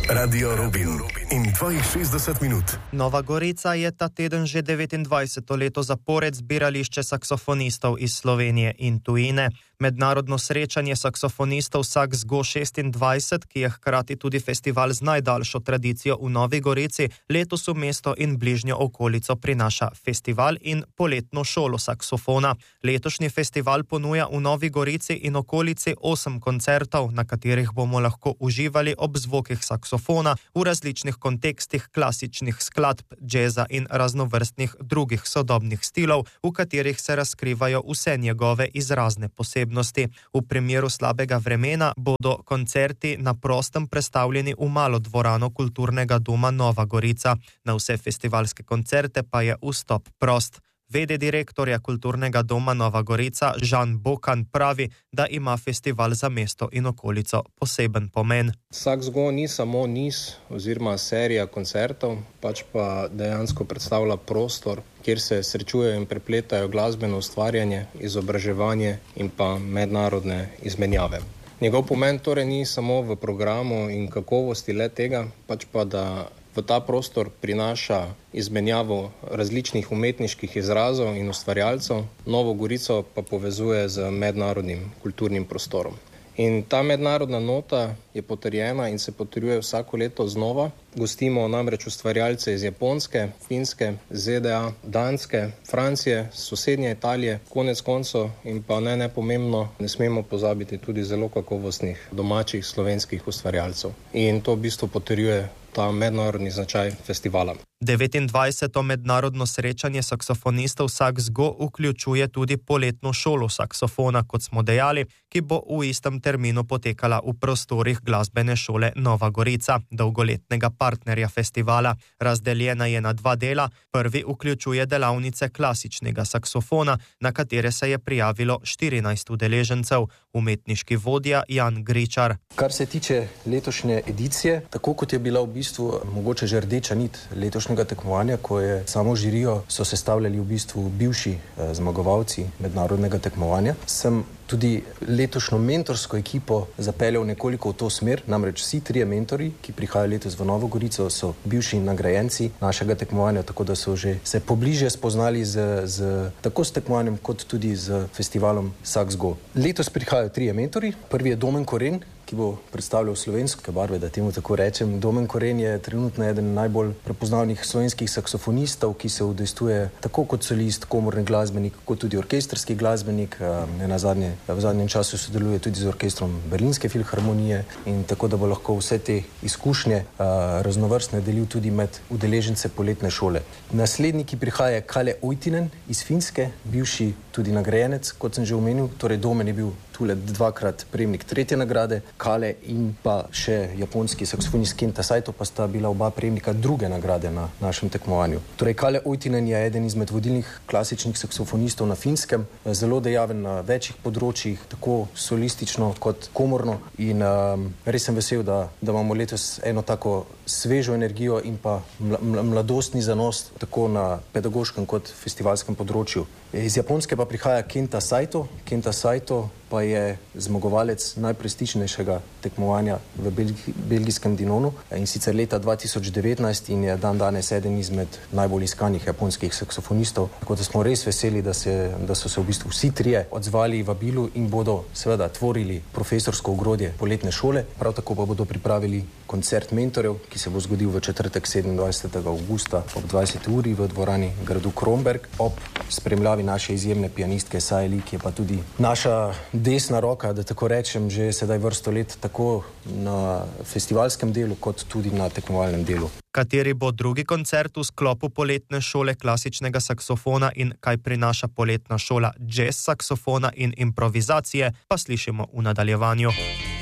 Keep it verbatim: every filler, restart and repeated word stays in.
Radio Rubin in tvojih šestdeset minut. Nova Gorica je ta teden že devetindvajseto leto zapored zbirališče saksofonistov iz Slovenije in tujine. Mednarodno srečanje saksofonistov Saxgo šestindvajset, ki je hkrati tudi festival z najdaljšo tradicijo v Novi Gorici, letos v mesto in bližnjo okolico prinaša festival in poletno šolo saksofona. Letošnji festival ponuja v Novi Gorici in okolici osem koncertov, na katerih bomo lahko uživali ob zvokih saksofona v različnih kontekstih klasičnih skladb, džeza in raznovrstnih drugih sodobnih stilov, v katerih se razkrivajo vse njegove izrazne posebnosti. V primeru slabega vremena bodo koncerti na prostem prestavljeni v malo dvorano Kulturnega doma Nova Gorica. Na vse festivalske koncerte pa je vstop prost. Vede direktorja Kulturnega doma Nova Gorica Žan Bokan pravi, da ima festival za mesto in okolico poseben pomen. Saxgo ni samo niz oziroma serija koncertov, pač pa dejansko predstavlja prostor, kjer se srečujejo in prepletajo glasbeno ustvarjanje, izobraževanje in pa mednarodne izmenjave. Njegov pomen torej ni samo v programu in kakovosti le tega, pač pa da v ta prostor prinaša izmenjavo različnih umetniških izrazov in ustvarjalcev, Novo Gorico pa povezuje z mednarodnim kulturnim prostorom. In ta mednarodna nota je potrjena in se potrjuje vsako leto znova. Gostimo namreč ustvarjalce iz Japonske, Finske, Z D A, Danske, Francije, sosednje Italije, konec koncev in pa ne nepomembno, ne smemo pozabiti tudi zelo kakovostnih domačih slovenskih ustvarjalcev. In to v bistvu potrjuje ta mednarodni značaj festivala. devetindvajseto mednarodno srečanje saksofonistov Saxgo vključuje tudi poletno šolo saksofona, kot smo dejali, ki bo v istem terminu potekala v prostorih glasbene šole Nova Gorica, dolgoletnega partnerja festivala. Razdeljena je na dva dela. Prvi vključuje delavnice klasičnega saksofona, na katere se je prijavilo štirinajst udeležencev. Umetniški vodja Jan Gričar. Kar se tiče letošnje edicije, tako kot je bila v bistvu mogoče že rdeča nit letošnjega tekmovanja, ko je samo žirijo so sestavljali v bistvu bivši eh, zmagovalci mednarodnega tekmovanja, sem tudi letošnjo mentorsko ekipo zapeljal nekoliko v to smer, namreč vsi trije mentori, ki prihajajo letos v Novo Gorico, so bivši nagrajenci našega tekmovanja, tako da so že se pobliže spoznali z, z tako s tekmovanjem kot tudi z festivalom Saxgo. Letos prihajajo trije mentori. Prvi je Domen Koren, ki bo predstavljal slovenske barve, da temu tako rečem. Domen Koren je trenutno eden najbolj prepoznavnih slovenskih saksofonistov, ki se udejstvuje tako kot solist, komorni glasbenik, kot tudi orkestrski glasbenik. Nenazadnje v zadnjem času sodeluje tudi z orkestrom Berlinske filharmonije in tako da bo lahko vse te izkušnje raznovrstne delil tudi med udeležence poletne šole. Naslednji, ki prihaja, je Kalle Oitinen iz Finske, bivši tudi nagrajenec, kot sem že omenil. Torej Domen je bil tule dvakrat prejemnik tretje nagrade, Kalle in pa še japonski saksofonist Kenta Saito pa sta bila oba prejemnika druge nagrade na našem tekmovanju. Torej Kalle Oitinen je eden izmed vodilnih klasičnih saksofonistov na Finskem, zelo dejaven na večjih področjih, tako solistično kot komorno in um, res sem vesel, da, da imamo letos eno tako svežo energijo in pa mla, mladostni zanos tako na pedagoškem kot festivalskem področju. Iz Japonske pa prihaja Kenta Saito. Kenta Saito pa je zmagovalec najprestižnejšega tekmovanja v Belgi, belgijskem Dinonu in sicer leta dva tisoč devetnajst in je dan danes eden izmed najbolj iskanih japonskih saksofonistov. Tako da smo res veseli, da, se, da so se v bistvu vsi trije odzvali vabilu in bodo seveda tvorili profesorsko ogrodje poletne šole. Prav tako pa bodo pripravili koncert mentorjev, ki se bo zgodil v četrtek sedemindvajsetega avgusta ob dvajseti uri v dvorani Gradu Kromberk ob spremljavi naše izjemne pianistke Saeli, ki je pa tudi naša desna roka, da tako rečem, že sedaj vrsto let tako na festivalskem delu kot tudi na tekmovalnem delu. Kateri bo drugi koncert v sklopu poletne šole klasičnega saksofona in kaj prinaša poletna šola jazz saksofona in improvizacije, pa slišimo v nadaljevanju.